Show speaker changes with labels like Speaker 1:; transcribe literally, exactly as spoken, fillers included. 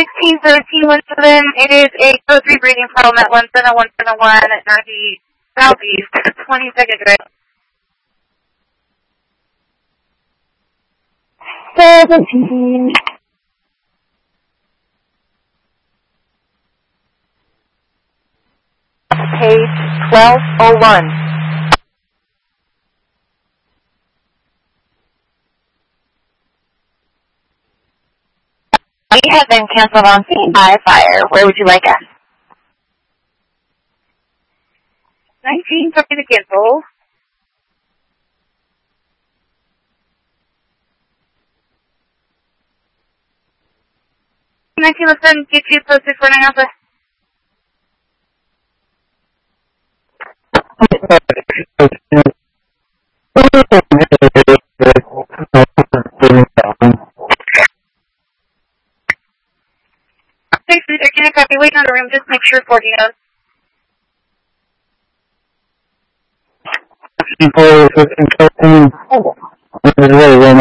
Speaker 1: sixteen thirteen one seven, it is a code three breeding problem at one seven one seven one at northeast, southeast, twenty-second drive.
Speaker 2: Seventeen.
Speaker 3: Page twelve oh one. We have been canceled on scene by fire. Where would you like us?
Speaker 1: nineteen, copy the cancel. nineteen, let's go and get you posted for nine Alpha. Six, they're going to copy. Waiting on the room. Just make sure forty knows.
Speaker 4: People,